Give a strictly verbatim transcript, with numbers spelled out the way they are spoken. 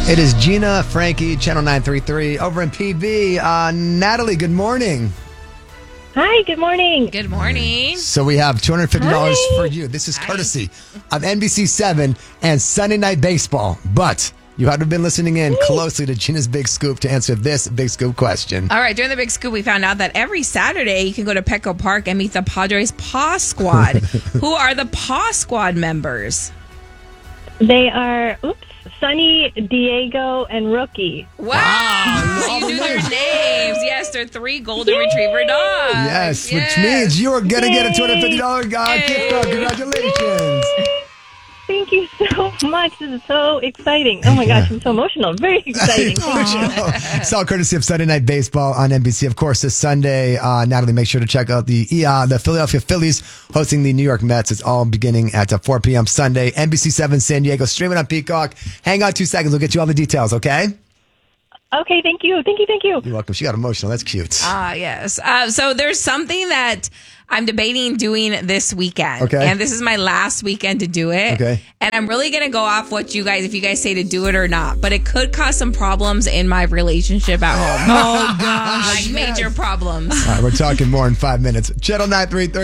It is Gina, Frankie, Channel nine thirty-three over in P B. Uh, Natalie, good morning. Hi, good morning. Good morning. So we have two hundred fifty dollars Hi. for you. This is Hi. courtesy of N B C seven and Sunday Night Baseball. But you have to have been listening in closely to Gina's Big Scoop to answer this Big Scoop question. All right, during the Big Scoop, we found out that every Saturday you can go to Petco Park and meet the Padres Paw Squad. Who are the Paw Squad members? They are, oops, Sunny, Diego, and Rookie. Wow. Wow, You knew their names. names. Yes, they're three Golden Retriever dogs. Yes, which Yes. means you are going to get a Yay. two hundred fifty dollars uh, gift card. Congratulations. Thank you so much. This is so exciting. Oh my gosh, I'm so emotional. Very exciting. It's all courtesy of Sunday Night Baseball on N B C. Of course, this Sunday, uh, Natalie, make sure to check out the uh, the Philadelphia Phillies hosting the New York Mets. It's all beginning at uh, four p.m. Sunday. N B C seven San Diego, streaming on Peacock. Hang on two seconds. We'll get you all the details, okay? Okay, thank you. Thank you, thank you. You're welcome. She got emotional. That's cute. Ah, yes. Uh, so there's something that I'm debating doing this weekend. Okay. And this is my last weekend to do it. Okay. And I'm really going to go off what you guys, if you guys say to do it or not. But it could cause some problems in my relationship at home. Oh, gosh. Like major problems. All right, we're talking more in five minutes. Channel nine three three.